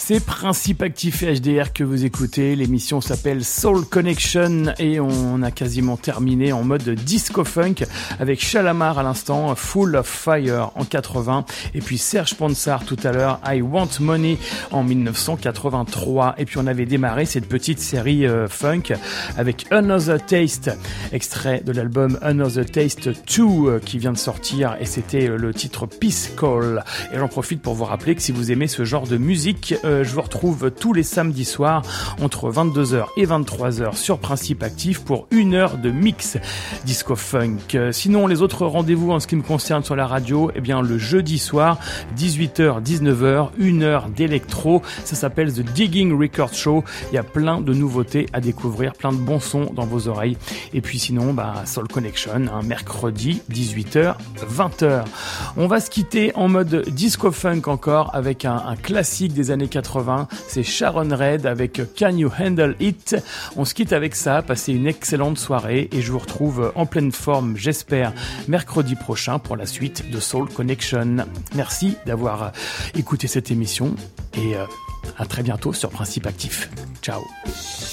C'est Principe Actif et HDR que vous écoutez. L'émission s'appelle Soul Connection et on a quasiment terminé en mode disco-funk avec Shalamar à l'instant, Full of Fire en 80 et puis Serge Ponsard tout à l'heure, I Want Money en 1983. Et puis on avait démarré cette petite série funk avec Another Taste, extrait de l'album Another Taste 2 qui vient de sortir et c'était le titre Peace Call. Et j'en profite pour vous rappeler que si vous aimez ce genre de musique, je vous retrouve tous les samedis soirs entre 22h et 23h sur Principe Actif pour 1 heure de mix disco funk. Sinon, les autres rendez-vous en ce qui me concerne sur la radio, eh bien le jeudi soir, 18h, 19h, 1 heure d'électro. Ça s'appelle The Digging Record Show. Il y a plein de nouveautés à découvrir, plein de bons sons dans vos oreilles. Et puis sinon, Soul Connection, mercredi, 18h, 20h. On va se quitter en mode disco funk encore avec un classique des années 80. C'est Sharon Redd avec Can You Handle It. On se quitte avec ça. Passez une excellente soirée et je vous retrouve en pleine forme, j'espère, mercredi prochain pour la suite de Soul Connection. Merci d'avoir écouté cette émission et à très bientôt sur Principe Actif. Ciao.